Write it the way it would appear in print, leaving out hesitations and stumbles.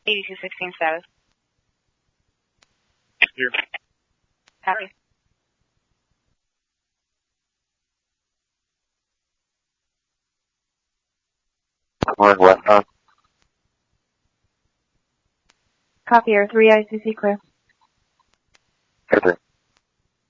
8216 status. Here. Copy. Northwest. Copy, Air 3 ICC clear.